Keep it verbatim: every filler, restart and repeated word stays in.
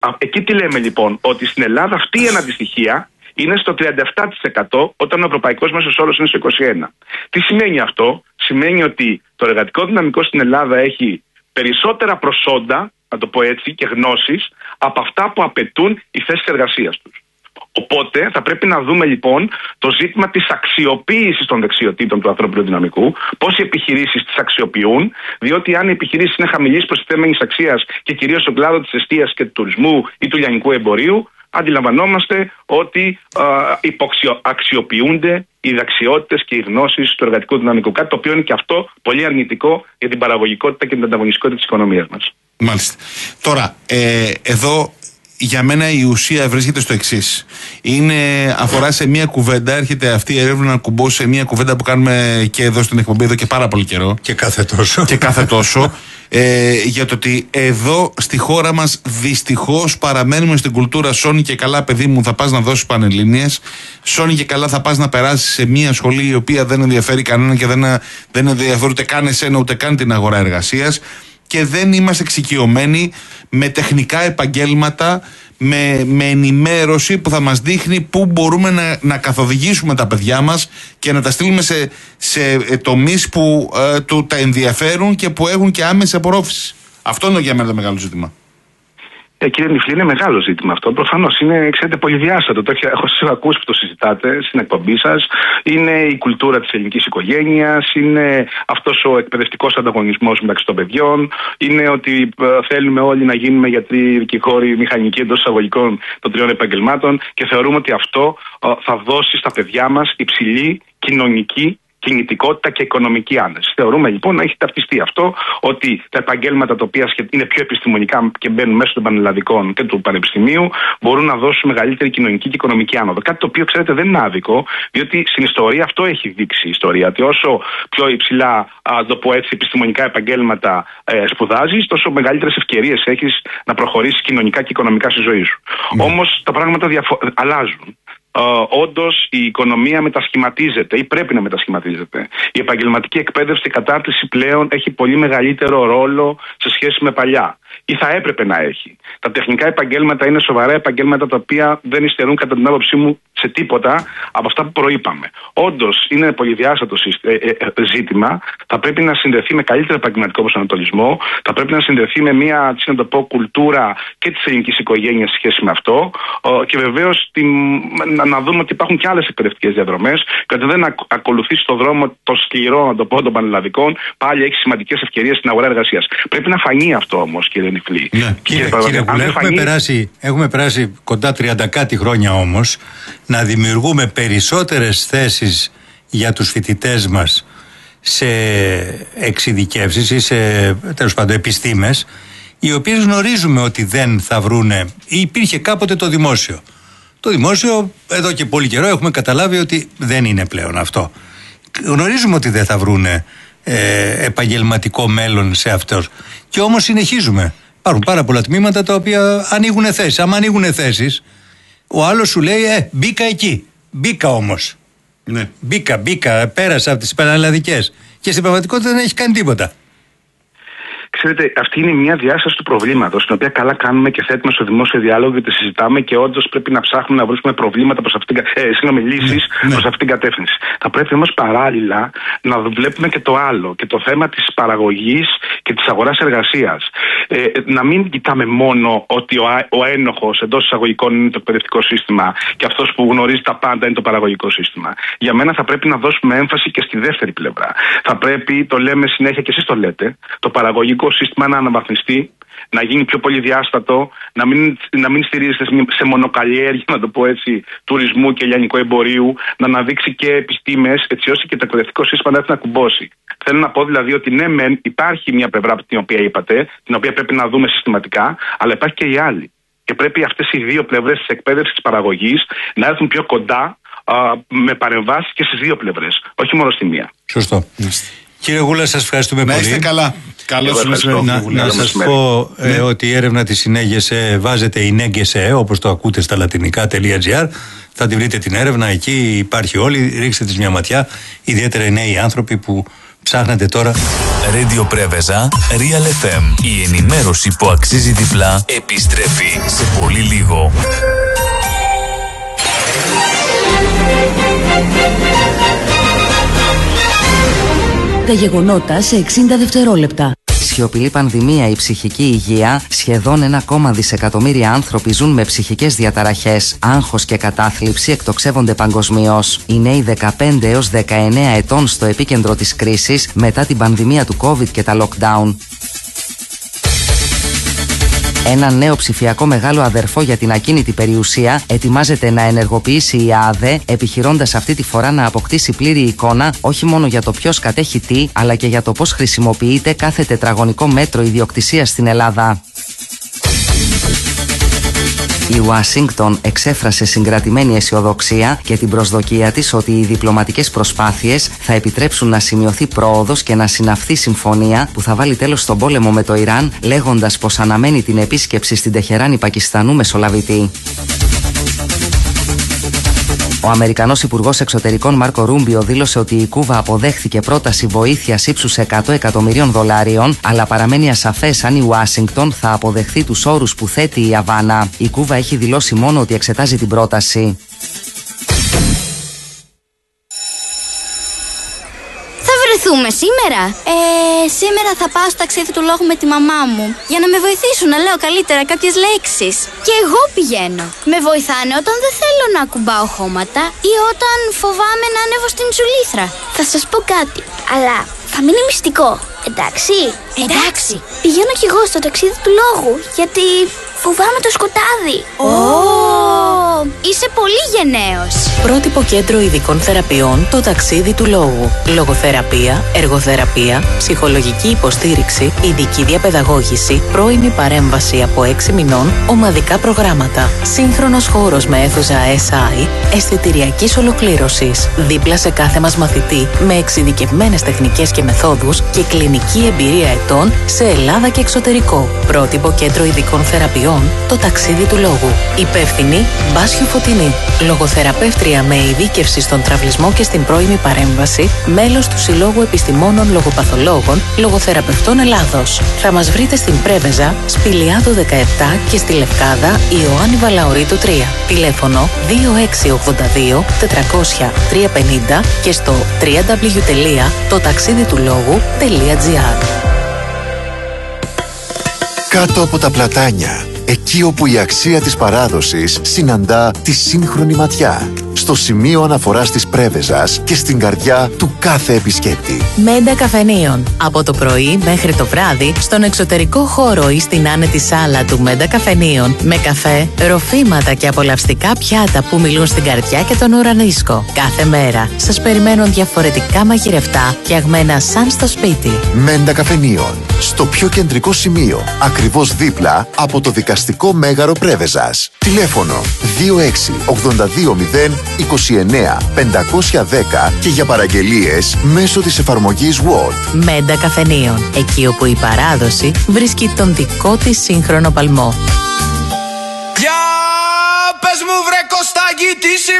εκεί τι λέμε λοιπόν? Ότι στην Ελλάδα αυτή η αναντιστοιχία είναι στο τριάντα επτά τοις εκατό όταν ο ευρωπαϊκός μέσος όρος είναι στο είκοσι ένα τοις εκατό. Τι σημαίνει αυτό? Σημαίνει ότι το εργατικό δυναμικό στην Ελλάδα έχει περισσότερα προσόντα, να το πω έτσι, και γνώσεις από αυτά που απαιτούν οι θέσεις εργασίας τους. Οπότε θα πρέπει να δούμε λοιπόν το ζήτημα της αξιοποίησης των δεξιοτήτων του ανθρώπινου δυναμικού, πώς οι επιχειρήσεις τις αξιοποιούν, διότι αν οι επιχειρήσεις είναι χαμηλής προστιθέμενης αξίας και κυρίως στον κλάδο της εστίασης και του τουρισμού ή του λιανικού εμπορίου, αντιλαμβανόμαστε ότι υποαξιοποιούνται οι δεξιότητες και οι γνώσεις του εργατικού δυναμικού. Κάτι το οποίο είναι και αυτό πολύ αρνητικό για την παραγωγικότητα και την ανταγωνιστικότητα της οικονομίας μας. Μάλιστα. Τώρα, ε, εδώ για μένα η ουσία βρίσκεται στο εξής. Είναι, αφορά σε μία κουβέντα, έρχεται αυτή η έρευνα να κουμπώσει σε μία κουβέντα που κάνουμε και εδώ στην εκπομπή εδώ και πάρα πολύ καιρό. Και κάθε τόσο. Και κάθε τόσο. ε, για το ότι εδώ στη χώρα μας δυστυχώς παραμένουμε στην κουλτούρα σώνει και καλά παιδί μου θα πας να δώσεις πανελλήνιες, σώνει και καλά θα πας να περάσεις σε μία σχολή η οποία δεν ενδιαφέρει κανένα και δεν, δεν ενδιαφέρει ούτε καν εσένα ούτε καν την αγορά εργασίας. Και δεν είμαστε εξοικειωμένοι με τεχνικά επαγγέλματα, με, με ενημέρωση που θα μας δείχνει πού μπορούμε να, να καθοδηγήσουμε τα παιδιά μας και να τα στείλουμε σε, σε τομείς που ε, του τα ενδιαφέρουν και που έχουν και άμεση απορρόφηση. Αυτό είναι για μένα το μεγάλο ζήτημα. Ε, κύριε Νιφλή, είναι μεγάλο ζήτημα αυτό. Προφανώς είναι, ξέρετε, πολυδιάστατο. Το έχω, έχω ακούσει που το συζητάτε στην εκπομπή σας. Είναι η κουλτούρα της ελληνικής οικογένειας, είναι αυτός ο εκπαιδευτικός ανταγωνισμός μεταξύ των παιδιών, είναι ότι ε, θέλουμε όλοι να γίνουμε γιατροί, δικηγόροι, μηχανικοί εντός εισαγωγικών των τριών επαγγελμάτων και θεωρούμε ότι αυτό ε, θα δώσει στα παιδιά μας υψηλή κοινωνική κινητικότητα και οικονομική άνεση. Θεωρούμε λοιπόν να έχει ταυτιστεί αυτό, ότι τα επαγγέλματα τα οποία είναι πιο επιστημονικά και μπαίνουν μέσω των πανελλαδικών και του πανεπιστημίου μπορούν να δώσουν μεγαλύτερη κοινωνική και οικονομική άνοδο. Κάτι το οποίο, ξέρετε, δεν είναι άδικο, διότι στην ιστορία αυτό έχει δείξει η ιστορία. Ότι όσο πιο υψηλά, α το πω έτσι, επιστημονικά επαγγέλματα ε, σπουδάζεις, τόσο μεγαλύτερες ευκαιρίες έχεις να προχωρήσεις κοινωνικά και οικονομικά στη ζωή σου. Mm. Όμως τα πράγματα διαφο- αλλάζουν. Uh, όντως η οικονομία μετασχηματίζεται ή πρέπει να μετασχηματίζεται. Η επαγγελματική εκπαίδευση και κατάρτιση πλέον έχει πολύ μεγαλύτερο ρόλο σε σχέση με παλιά. Ή θα έπρεπε να έχει. Τα τεχνικά επαγγέλματα είναι σοβαρά επαγγέλματα τα οποία δεν υστερούν κατά την άποψή μου σε τίποτα από αυτά που προείπαμε. Όντως είναι πολυδιάστατο ζήτημα. Θα πρέπει να συνδεθεί με καλύτερο επαγγελματικό προσανατολισμό. Θα πρέπει να συνδεθεί με μια, να το πω, κουλτούρα και της ελληνικής οικογένειας σε σχέση με αυτό. Και βεβαίως να, να δούμε ότι υπάρχουν και άλλες εκπαιδευτικές διαδρομές. Και ότι δεν ακολουθείς το δρόμο το σκληρό, να το πω, των πανελλαδικών, πάλι έχει σημαντικές ευκαιρίες στην αγορά εργασίας. Πρέπει να φανεί αυτό όμως, κύριε Νιφλή. Ναι. Κύριε, κύριε, κύριε Βουλέ, έχουμε, φανεί... περάσει, έχουμε περάσει κοντά τριάντα κάτι χρόνια όμως να δημιουργούμε περισσότερες θέσεις για τους φοιτητές μας σε εξειδικεύσεις ή σε, τέλος πάντων, επιστήμες, οι οποίες γνωρίζουμε ότι δεν θα βρούνε. Υπήρχε κάποτε το δημόσιο. Το δημόσιο εδώ και πολύ καιρό έχουμε καταλάβει ότι δεν είναι πλέον αυτό. Γνωρίζουμε ότι δεν θα βρούνε ε, επαγγελματικό μέλλον σε αυτό. Και όμως συνεχίζουμε. Υπάρχουν πάρα πολλά τμήματα τα οποία ανοίγουν θέσεις. Αν ανοίγουν θέσεις, ο άλλος σου λέει Ε, μπήκα εκεί. Μπήκα όμως. Ναι. Μπήκα, μπήκα, πέρασα από τις πανελλαδικές. Και στην πραγματικότητα δεν έχει κάνει τίποτα. Ξέρετε, αυτή είναι μια διάσταση του προβλήματος, την οποία καλά κάνουμε και θέτουμε στο δημόσιο διάλογο και τη συζητάμε και όντως πρέπει να ψάχνουμε να βρούμε προβλήματα προς αυτήν, ε, συγγνώμη, λύσεις ναι, προς ναι. αυτήν την κατεύθυνση. Θα πρέπει όμως παράλληλα να βλέπουμε και το άλλο, και το θέμα της παραγωγής και της αγοράς εργασίας. Ε, να μην κοιτάμε μόνο ότι ο, ο ένοχος εντός εισαγωγικών είναι το εκπαιδευτικό σύστημα και αυτός που γνωρίζει τα πάντα είναι το παραγωγικό σύστημα. Για μένα θα πρέπει να δώσουμε έμφαση και στη δεύτερη πλευρά. Θα πρέπει, το λέμε συνέχεια και εσείς το λέτε, το παραγωγικό σύστημα να αναβαθμιστεί, να γίνει πιο πολυδιάστατο, να μην, να μην στηρίζεται σε μονοκαλλιέργεια, να το πω έτσι, τουρισμού και λιανικού εμπορίου, να αναδείξει και επιστήμες, έτσι ώστε και το εκπαιδευτικό σύστημα να έρθει να κουμπώσει. Θέλω να πω δηλαδή ότι ναι, μεν υπάρχει μια πλευρά την οποία είπατε, την οποία πρέπει να δούμε συστηματικά, αλλά υπάρχει και η άλλη. Και πρέπει αυτές οι δύο πλευρές της εκπαίδευσης, της παραγωγής, να έρθουν πιο κοντά α, με παρεμβάσεις και στις δύο πλευρές, όχι μόνο στη μία. Σωστό. Κύριε Γούλα, σας ευχαριστούμε να πολύ. Να είστε καλά. Καλώς ήρθατε. Να, να σας πω ε, ναι. ότι η έρευνα της συνέγγεσε, βάζετε η νέγγεσε, όπως το ακούτε στα λατινικά.gr. Θα τη βρείτε την έρευνα, εκεί υπάρχει όλη, ρίξτε της μια ματιά. Ιδιαίτερα οι νέοι άνθρωποι που Ψάχνετε τώρα. Radio Πρέβεζα, Real εφ εμ. Η ενημέρωση που αξίζει διπλά επιστρέφει σε πολύ λίγο. Τα γεγονότα σε εξήντα δευτερόλεπτα. Σιωπηλή πανδημία, η ψυχική υγεία. Σχεδόν ένα κόμμα δισεκατομμύρια άνθρωποι ζουν με ψυχικές διαταραχές. Άγχος και κατάθλιψη εκτοξεύονται παγκοσμίως. Οι νέοι δεκαπέντε έως δεκαεννέα ετών στο επίκεντρο της κρίσης μετά την πανδημία του COVID και τα lockdown. Ένα νέο ψηφιακό μεγάλο αδερφό για την ακίνητη περιουσία ετοιμάζεται να ενεργοποιήσει η ΑΔΕ, επιχειρώντας αυτή τη φορά να αποκτήσει πλήρη εικόνα όχι μόνο για το ποιος κατέχει τι, αλλά και για το πώς χρησιμοποιείται κάθε τετραγωνικό μέτρο ιδιοκτησίας στην Ελλάδα. Η Ουάσιγκτον εξέφρασε συγκρατημένη αισιοδοξία και την προσδοκία της ότι οι διπλωματικές προσπάθειες θα επιτρέψουν να σημειωθεί πρόοδος και να συναυθεί συμφωνία που θα βάλει τέλος στον πόλεμο με το Ιράν, λέγοντας πως αναμένει την επίσκεψη στην Τεχεράνη Πακιστανού μεσολαβητή. Ο Αμερικανός Υπουργός Εξωτερικών Μάρκο Ρούμπιο δήλωσε ότι η Κούβα αποδέχθηκε πρόταση βοήθειας ύψους εκατό εκατομμυρίων δολάριων, αλλά παραμένει ασαφές αν η Ουάσιγκτον θα αποδεχθεί τους όρους που θέτει η Αβάνα. Η Κούβα έχει δηλώσει μόνο ότι εξετάζει την πρόταση. Βρεθούμε σήμερα. Ε, σήμερα θα πάω στο ταξίδι του λόγου με τη μαμά μου για να με βοηθήσουν να λέω καλύτερα κάποιες λέξεις. Και εγώ πηγαίνω. Με βοηθάνε όταν δεν θέλω να ακουμπάω χώματα ή όταν φοβάμαι να ανέβω στην τσουλήθρα. Θα σας πω κάτι, αλλά θα μείνει μυστικό. Εντάξει. Εντάξει. Πηγαίνω κι εγώ στο ταξίδι του λόγου, γιατί φοβάμαι το σκοτάδι. Ω, oh. Είσαι πολύ γενναίος. Πρότυπο κέντρο ειδικών θεραπείων, το ταξίδι του λόγου. Λογοθεραπεία, εργοθεραπεία, ψυχολογική υποστήριξη, ειδική διαπαιδαγώγηση, πρώιμη παρέμβαση από έξι μηνών, ομαδικά προγράμματα. Σύγχρονος χώρος με αίθουσα ες άι, αισθητηριακής ολοκλήρωσης. Δίπλα σε κάθε μας μαθητή, με εξειδικευμένες τεχνικές και μεθόδους και κλινική εμπειρία ετών σε Ελλάδα και εξωτερικό. Πρότυπο κέντρο ειδικών θεραπείων, το ταξίδι του λόγου. Υπεύθυνη Μπάσιο Φωτεινή. Λογοθεραπεύτρια με ειδίκευση στον τραυλισμό και στην πρώιμη παρέμβαση, μέλος του Συλλόγου Επιστημόνων Λογοπαθολόγων Λογοθεραπευτών Ελλάδος. Θα μας βρείτε στην Πρέβεζα, Σπηλιάδο δεκαεπτά και στη Λευκάδα Ιωάννη Βαλαωρίτου τρία. Τηλέφωνο δύο έξι ογδόντα δύο τετρακόσια τρία πενήντα και στο double-u double-u double-u τελεία το ταξίδι του λόγου τελεία τζι άρ. Κάτω από τα πλατάνια, εκεί όπου η αξία της παράδοσης συναντά τη σύγχρονη ματιά. Στο σημείο αναφοράς της Πρέβεζας και στην καρδιά του κάθε επισκέπτη. Μέντα Καφενείων. Από το πρωί μέχρι το βράδυ, στον εξωτερικό χώρο ή στην άνετη σάλα του Μέντα Καφενείων, με καφέ, ροφήματα και απολαυστικά πιάτα που μιλούν στην καρδιά και τον ουρανίσκο. Κάθε μέρα σας περιμένουν διαφορετικά μαγειρευτά, φτιαγμένα σαν στο σπίτι. Μέντα Καφενείων. Στο πιο κεντρικό σημείο, ακριβώς δίπλα από το δικαστικό μέγαρο Πρέβεζας. Τηλέφωνο δύο έξι ογδόντα δύο μηδέν είκοσι εννέα πεντακόσια δέκα και για παραγγελίες μέσω της εφαρμογής Word. Μέντα Καφενείων. Εκεί όπου η παράδοση βρίσκει τον δικό της σύγχρονο παλμό. Για πες μου βρε Κωστάκη, τι